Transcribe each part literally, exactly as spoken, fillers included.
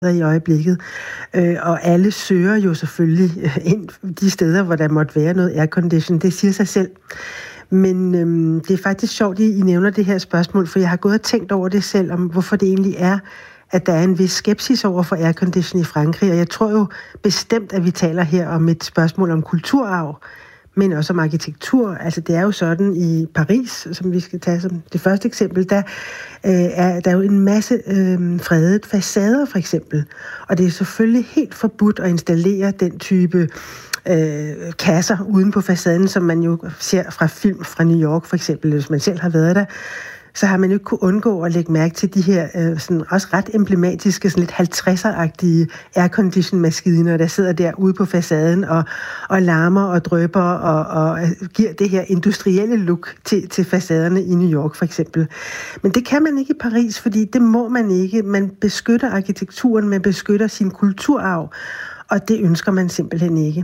i øjeblikket. Øh, og alle søger jo selvfølgelig ind de steder, hvor der måtte være noget aircondition. Det siger sig selv. Men øhm, det er faktisk sjovt, at I nævner det her spørgsmål, for jeg har gået og tænkt over det selv, om hvorfor det egentlig er, at der er en vis skepsis over for aircondition i Frankrig. Og jeg tror jo bestemt, at vi taler her om et spørgsmål om kulturarv, men også om arkitektur. Altså det er jo sådan i Paris, som vi skal tage som det første eksempel, der øh, er der er jo en masse øh, fredede facader for eksempel. Og det er selvfølgelig helt forbudt at installere den type øh, kasser uden på facaden, som man jo ser fra film fra New York for eksempel, hvis man selv har været der. Så har man jo ikke kunne undgå at lægge mærke til de her øh, sådan også ret emblematiske, sådan lidt halvtredser-agtige aircondition-maskiner, der sidder der ude på facaden og, og larmer og drøber og, og giver det her industrielle look til, til facaderne i New York for eksempel. Men det kan man ikke i Paris, fordi det må man ikke. Man beskytter arkitekturen, man beskytter sin kulturarv, og det ønsker man simpelthen ikke.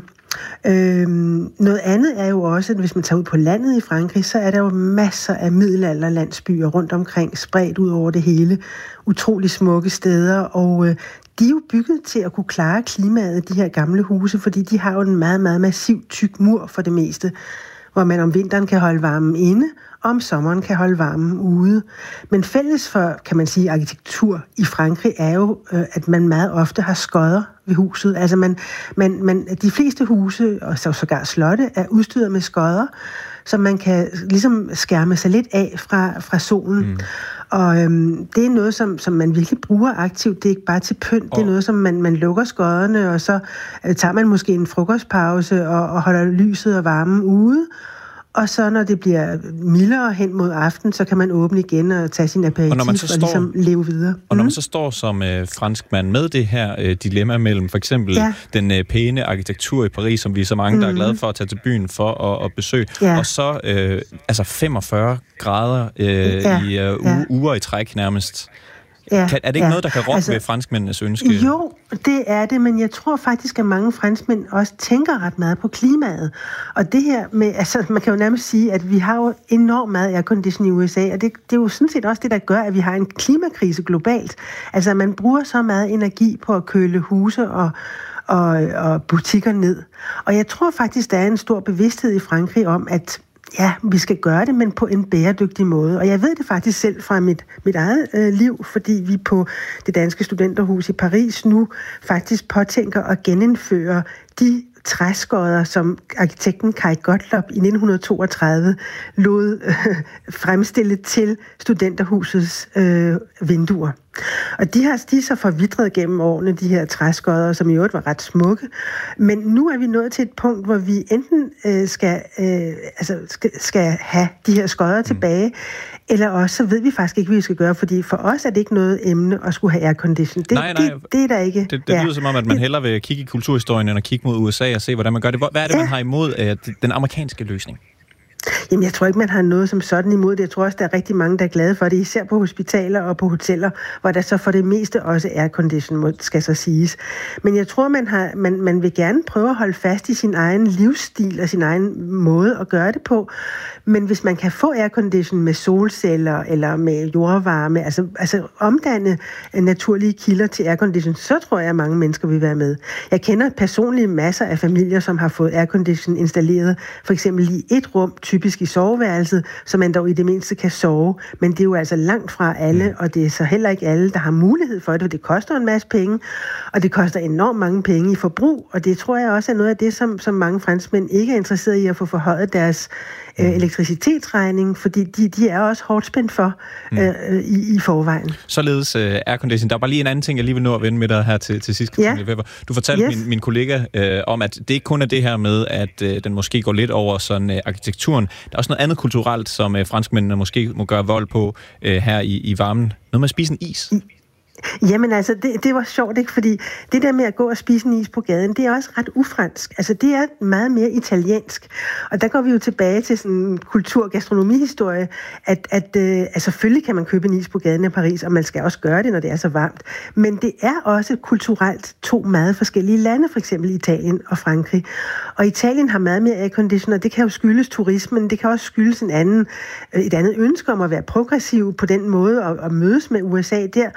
Øhm, noget andet er jo også, at hvis man tager ud på landet i Frankrig, så er der jo masser af middelalderlandsbyer rundt omkring, spredt ud over det hele. Utrolig smukke steder, og øh, de er jo bygget til at kunne klare klimaet, de her gamle huse, fordi de har jo en meget, meget massiv tyk mur for det meste, hvor man om vinteren kan holde varmen inde, og om sommeren kan holde varmen ude. Men fælles for, kan man sige, arkitektur i Frankrig er jo, at man meget ofte har skodder ved huset. Altså man, man, man, de fleste huse, og så sågar slotte, er udstyret med skodder, så man kan ligesom skærme sig lidt af fra, fra solen. Mm. Og øhm, det er noget, som, som man virkelig bruger aktivt. Det er ikke bare til pynt. Oh. Det er noget, som man, man lukker skodderne, og så øh, tager man måske en frokostpause og, og holder lyset og varmen ude. Og så når det bliver mildere hen mod aften, så kan man åbne igen og tage sin aperitif og, og står, ligesom leve videre. Og når man så står som øh, franskmand med det her øh, dilemma mellem for eksempel ja. den øh, pæne arkitektur i Paris, som vi er så mange, der mm. er glade for at tage til byen for at, at besøge, ja. og så øh, altså femogfyrre grader øh, ja. i øh, u- ja. uger i træk nærmest. Ja, kan, er det ikke ja. noget, der kan rokke altså, ved franskmændenes ønske? Jo, det er det, men jeg tror faktisk, at mange franskmænd også tænker ret meget på klimaet. Og det her med, altså man kan jo nærmest sige, at vi har jo enormt meget aircondition i U S A, og det, det er jo sådan set også det, der gør, at vi har en klimakrise globalt. Altså man bruger så meget energi på at køle huse og og, og butikker ned. Og jeg tror faktisk, der er en stor bevidsthed i Frankrig om, at ja, vi skal gøre det, men på en bæredygtig måde. Og jeg ved det faktisk selv fra mit, mit eget øh, liv, fordi vi på det danske studenterhus i Paris nu faktisk påtænker at genindføre de træskodder, som arkitekten Kai Gottlob i nitten toogtredive lod øh, fremstille til studenterhusets øh, vinduer. Og de har de så forvitret gennem årene, de her træskodder, som i øvrigt var ret smukke. Men nu er vi nået til et punkt, hvor vi enten øh, skal, øh, altså skal, skal have de her skodder mm. tilbage, eller også så ved vi faktisk ikke, hvad vi skal gøre, fordi for os er det ikke noget emne at skulle have aircondition. Det, nej, nej. det, det er der ikke. Det, det ja. lyder som om, at man hellere vil kigge i kulturhistorien, end at kigge mod U S A og se, hvordan man gør det. Hvad er det, ja. man har imod uh, den amerikanske løsning? Jamen, jeg tror ikke, man har noget som sådan imod det. Jeg tror også, der er rigtig mange, der er glade for det, især på hospitaler og på hoteller, hvor der så for det meste også er aircondition, skal så siges. Men jeg tror, man, har, man, man vil gerne prøve at holde fast i sin egen livsstil og sin egen måde at gøre det på. Men hvis man kan få aircondition med solceller eller med jordvarme, altså, altså omdanne naturlige kilder til aircondition, så tror jeg, at mange mennesker vil være med. Jeg kender personligt masser af familier, som har fået aircondition installeret, for eksempel i et rum, typisk i soveværelset, så man dog i det mindste kan sove. Men det er jo altså langt fra alle, og det er så heller ikke alle, der har mulighed for det, og det koster en masse penge, og det koster enormt mange penge i forbrug, og det tror jeg også er noget af det, som, som mange franskmænd ikke er interesseret i at få forhøjet deres øh, elektricitetsregning, fordi de, de er også hårdt spændt for øh, i, i forvejen. Således uh, aircondition. Der er bare lige en anden ting, jeg lige vil nå at vende med dig her til, til sidst. Ja. Du fortalte yes. min, min kollega øh, om, at det ikke kun er det her med, at øh, den måske går lidt over sådan øh, arkitekturen. Der er også noget andet kulturelt, som øh, franskmændene måske må gøre vold på øh, her i, i varmen. Noget med at spise en is. I- Jamen altså, det, det var sjovt, ikke? Fordi det der med at gå og spise en is på gaden, det er også ret ufransk. Altså, det er meget mere italiensk. Og der går vi jo tilbage til sådan en kultur- og gastronomihistorie, at, at øh, altså, selvfølgelig kan man købe en is på gaden i Paris, og man skal også gøre det, når det er så varmt. Men det er også kulturelt to meget forskellige lande, for eksempel Italien og Frankrig. Og Italien har meget mere aircondition, og det kan jo skyldes turismen, det kan også skyldes en anden, et andet ønske om at være progressiv på den måde og, og mødes med U S A der, hvor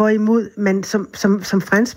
hvorimod man som, som, som